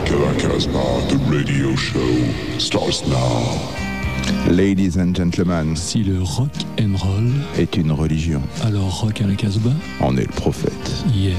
Rock à la Casbah, the radio show starts now. Ladies and gentlemen, Si le rock and roll, est une religion. alors rock à la Casbah, En est le prophète. yeah.